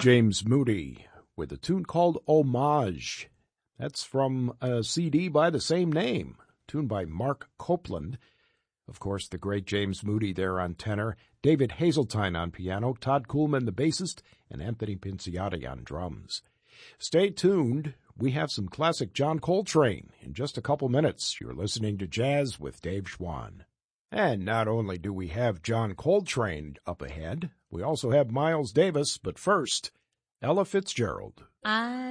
James Moody with a tune called Homage. That's from a CD by the same name, tuned by Mark Copeland. Of course, the great James Moody there on tenor, David Hazeltine on piano, Todd Kuhlman the bassist, and Anthony Pinciotti on drums. Stay tuned. We have some classic John Coltrane in just a couple minutes. You're listening to Jazz with Dave Schwann. And not only do we have John Coltrane up ahead, we also have Miles Davis, but first, Ella Fitzgerald. I